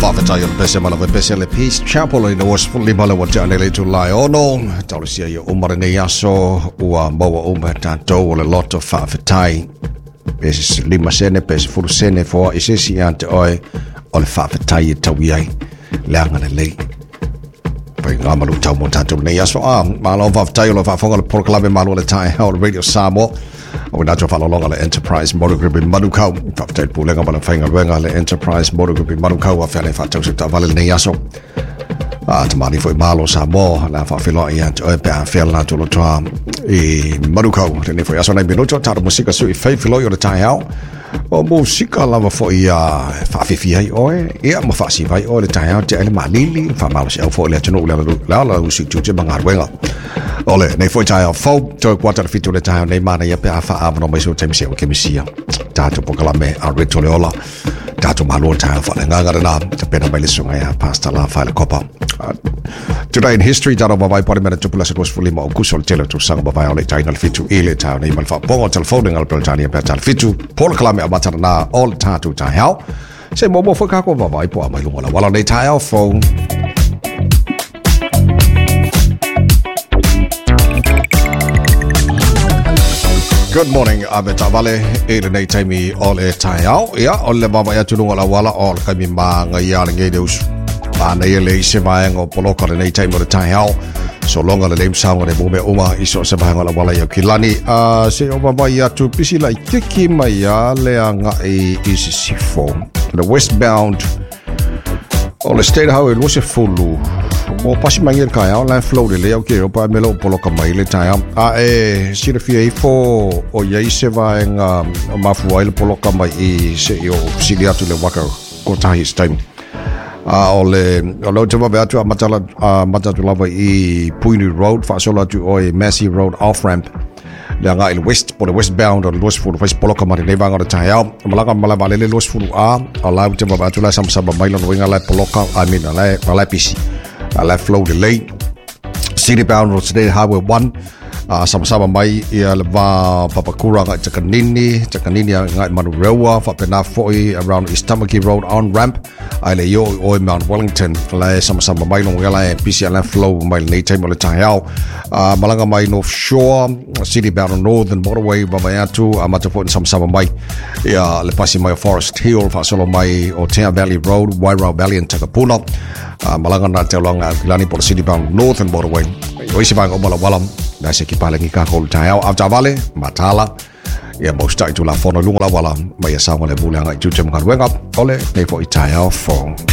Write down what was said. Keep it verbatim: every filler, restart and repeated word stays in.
Whawhetaia le pese malawe pese le Peace Chapel i na was fully mala wa te anele tu lai ono. Tausia ia umare nei aso ua maua umba tātou o le loto whawhetai. Pese lima sene, pese furu sene fo isisi ante oi o le whawhetai i tau iai. Leanga na lei. Pai ngā malu tau mo tātou nei aso. Ah, malo whawhetai o le whawhonga le porokalawe malu le tai hao le Radio Samoa. O nato whalolonga le Enterprise Motor Group in Manukau. Whawhetai pūlenga mana whainga ruenga le Enterprise Motor Group in Manukau a whele whatau se ta wale nei aso. Ah, tamani fo i malo Samoa la whawhilo i ante oe pēa whele nā tolo toa i Manukau. Tene fo i aso nei minuto tāra musika su i whaifilo i o le tai hao. O musika lava fo i whawhifi ai oe. Ia ma whasi vai oe le tai hao te ele malili. Whamalo si au fo i le atunu ule la la usi tūte mga ruenga. Ole, nei foi tai fo to kwata le fitu le tai nei mana ia pe a fa abno mai so temisi o kemisia. Tato pokalame a reto le ola. Tato malo tai fa le nganga na te pena mai le sunga ia pasta la fa le copa. Today in history taro ba vai pare mena tupula se was fully mo kusol tele to sanga ba vai ole tai na le fitu ile tai nei mal fa pongo telephone ngal pel tani pe tal fitu pokalame a matara na all tato tai hao. Se mo mo fo ka ko ba vai po mai lunga la wala nei tai hao phone. Good morning, Abeta Vale, Eden Nay Tami, all a tile. Yeah, all the Baba Yatunga Walla, all coming bang a yarn gados. Banale, Sevang or Poloka and a time of the tile. So long on the name sound of the Bube Uma is also Savang on Walla Kilani. Ah, say over by Yatu, busy like Tiki Maya, Leanga is Sifo. The westbound, all the state how it was a full. O pasi mangi kai au la flow le au ke o pa melo poloka mai le tai a e sira fi fo o ye se va en mafu ai le poloka mai i se o silia tu le waka ko tai time a o le o lo te va atu a matala a matatu lava i Puini Road fa sola tu o Massey Road off ramp le nga il west po le westbound o los fu fa poloka mai le vanga o tai au malanga mala vale le los fu a a la te va atu la sam sam mai lo winga la poloka I mean la la pisi a la flow delay city bound road today highway one uh, sama-sama mai ia le va papakura ngai takanini takanini ngai manurewa fa pena foi around Istamaki Road on ramp ai le yo o Mount Wellington la sama-sama mai no ngala P C L flow mai nei time le tahau uh, malanga mai North Shore city bound on Northern Motorway babayatu amata point sama-sama mai ia le pasi mai Forest Hill fa solo mai o Tea Valley Road Wairau Valley and Takapuna Uh, malanga na te longa lani por city bound Northern Motorway. O isi bang o mala walam na se ki palengi ka ko tau after vale matala ia mo stai tu la fono lunga la wala mai sa ngale bulanga tu tem kan wenga ole nei fo i tau fo